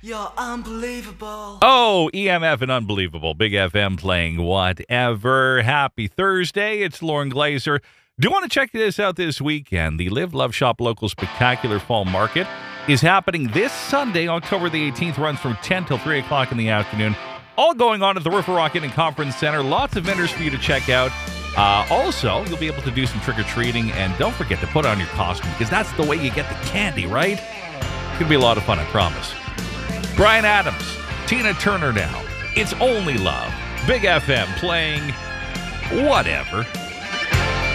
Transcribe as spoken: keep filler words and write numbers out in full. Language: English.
You're unbelievable. Oh, E M F and Unbelievable. Big F M playing whatever. Happy Thursday. It's Lauren Glazer. Do you want to check this out this weekend? The Live, Love, Shop Local Spectacular Fall Market is happening this Sunday, October the eighteenth. Runs from ten till three o'clock in the afternoon. All going on at the River Rock Inn and Conference Center. Lots of vendors for you to check out. Uh, also, you'll be able to do some trick-or-treating. And don't forget to put on your costume, because that's the way you get the candy, right? It's going to be a lot of fun, I promise. Bryan Adams, Tina Turner now. It's Only Love. Big F M playing whatever.